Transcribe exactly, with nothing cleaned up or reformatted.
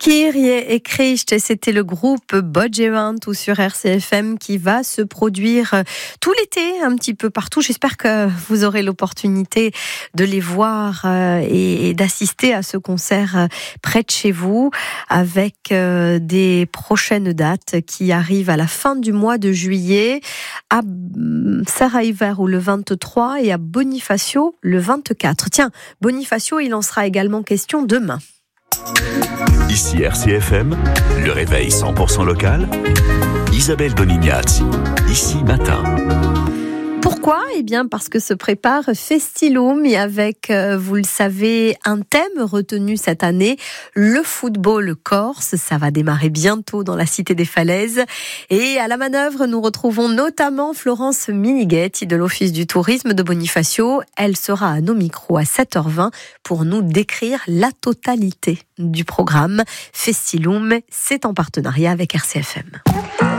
Kyrie et Christ, c'était le groupe Bodgerant ou sur R C F M qui va se produire tout l'été un petit peu partout. J'espère que vous aurez l'opportunité de les voir et d'assister à ce concert près de chez vous avec des prochaines dates qui arrivent à la fin du mois de juillet à Sarajevo le vingt-trois et à Bonifacio le vingt-quatre. Tiens, Bonifacio, il en sera également question demain. Ici R C F M, le réveil cent pour cent local, Isabelle Donignazzi, ici matin. Pourquoi ? Eh bien parce que se prépare Festilum et avec, euh, vous le savez, un thème retenu cette année, le football corse. Ça va démarrer bientôt dans la Cité des Falaises. Et à la manœuvre, nous retrouvons notamment Florence Minighetti de l'Office du tourisme de Bonifacio. Elle sera à nos micros à sept heures vingt pour nous décrire la totalité du programme. Festilum, c'est en partenariat avec R C F M.